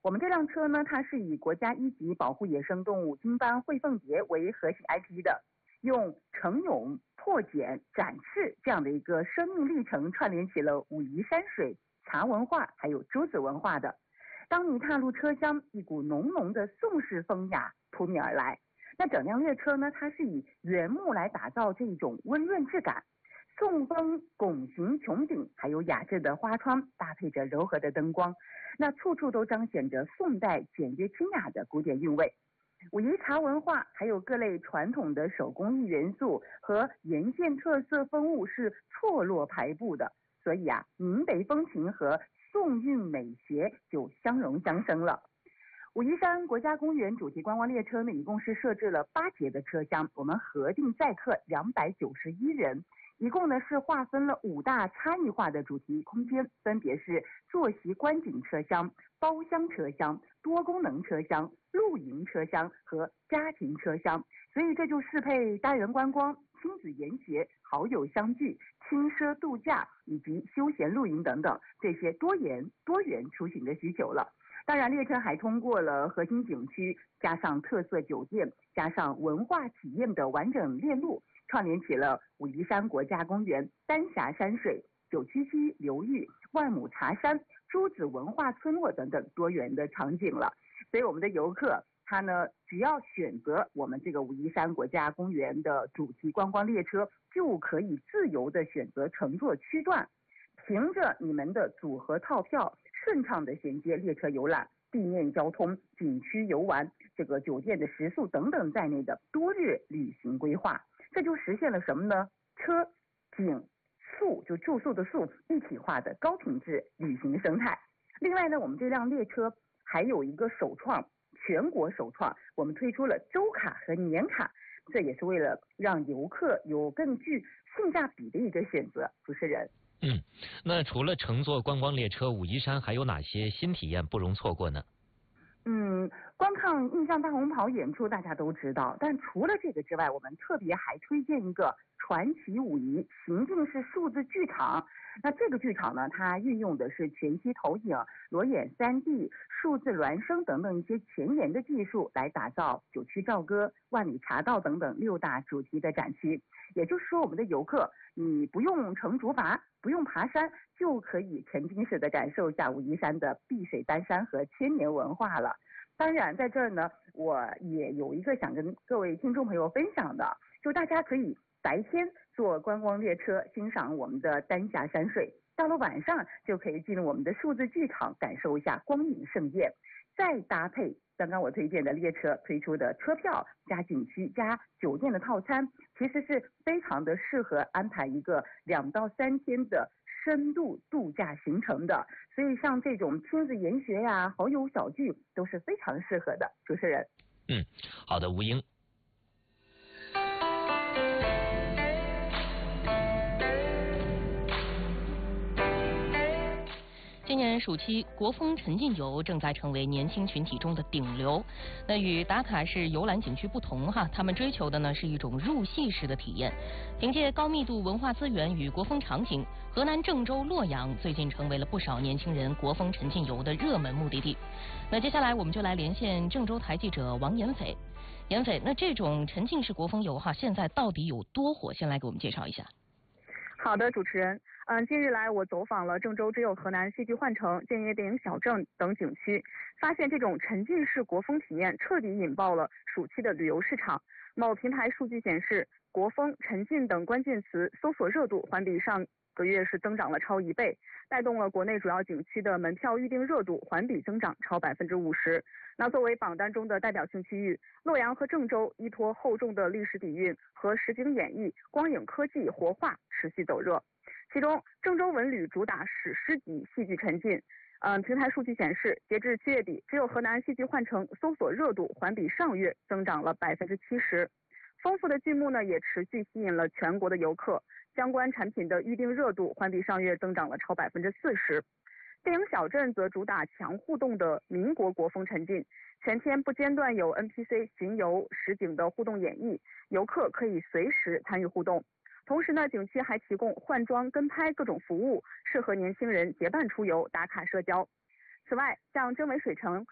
我们这辆车呢，它是以国家一级保护野生动物金斑喙凤蝶为核心 IP 的，用成勇、破茧、展翅这样的一个生命历程串联起了武夷山水、茶文化还有诸子文化的。当你踏入车厢，一股浓浓的宋式风雅扑面而来。那整辆列车呢，它是以原木来打造这种温润质感，宋风拱形穹顶，还有雅致的花窗，搭配着柔和的灯光，那处处都彰显着宋代简约清雅的古典韵味。武夷茶文化还有各类传统的手工艺元素和沿线特色风物是错落排布的，所以闽北风情和宋韵美学就相融相生了。武夷山国家公园主题观光列车呢，一共是设置了8节的车厢，我们核定载客291人。一共呢是划分了5大差异化的主题空间，分别是坐席观景车厢、包厢车厢、多功能车厢、露营车厢和家庭车厢。所以这就适配单人观光、亲子研学、好友相聚、轻奢度假以及休闲露营等等这些多元出行的需求了。当然，列车还通过了核心景区，加上特色酒店，加上文化体验的完整链路，串联起了武夷山国家公园、丹霞山水、九曲溪流域、万亩茶山、诸子文化村落等等多元的场景了。所以我们的游客他呢，只要选择我们这个武夷山国家公园的主题观光列车，就可以自由的选择乘坐区段，凭着你们的组合套票，顺畅的衔接列车游览、地面交通、景区游玩、这个酒店的食宿等等在内的多日旅行规划。这就实现了什么呢？车、景、宿，就住宿的宿，一体化的高品质旅行生态。另外呢，我们这辆列车还有一个首创，全国首创，我们推出了周卡和年卡，这也是为了让游客有更具性价比的一个选择。主持人， 那除了乘坐观光列车，武夷山还有哪些新体验不容错过呢？ 观看印象大红袍演出大家都知道，但除了这个之外，我们特别还推荐一个传奇武夷情境式数字剧场。那这个剧场呢，它运用的是全息投影、裸眼3D、数字孪生等等一些前沿的技术，来打造九曲棹歌、万里茶道等等6大主题的展区。也就是说，我们的游客你不用乘竹筏，不用爬山，就可以沉浸式的感受一下武夷山的碧水丹山和千年文化了。当然在这儿呢，我也有一个想跟各位听众朋友分享的，就大家可以白天坐观光列车欣赏我们的丹霞山水，到了晚上就可以进入我们的数字剧场，感受一下光影盛宴，再搭配刚刚我推荐的列车推出的车票加景区加酒店的套餐，其实是非常的适合安排一个2到3天的深度度假行程的。所以像这种亲子研学呀、好友小聚都是非常适合的。主持人， 好的，吴英。 今年暑期，国风沉浸游正在成为年轻群体中的顶流。那与打卡式游览景区不同他们追求的呢是一种入戏式的体验。凭借高密度文化资源与国风场景，河南郑州、洛阳最近成为了不少年轻人国风沉浸游的热门目的地。那接下来我们就来连线郑州台记者王延斐。延斐，那这种沉浸式国风游现在到底有多火？先来给我们介绍一下。 好的，主持人。近日来我走访了郑州只有河南戏剧幻城、建业电影小镇等景区，发现这种沉浸式国风体验彻底引爆了暑期的旅游市场。某平台数据显示，国风、沉浸等关键词搜索热度环比上个月是增长了超1倍，带动了国内主要景区的门票预订热度环比增长超50%。那作为榜单中的代表性区域，洛阳和郑州依托厚重的历史底蕴和实景演绎、光影科技活化持续走热。其中，郑州文旅主打史诗级戏剧沉浸。平台数据显示，截至7月底，只有河南戏剧幻城搜索热度环比上月增长了70%。丰富的剧目呢，也持续吸引了全国的游客。相关产品的预订热度环比上月增长了超40%。电影小镇则主打强互动的民国国风沉浸，全天不间断有 NPC 巡游实景的互动演绎，游客可以随时参与互动。同时呢，景区还提供换装、跟拍各种服务，适合年轻人结伴出游、打卡社交。此外，像真伪水城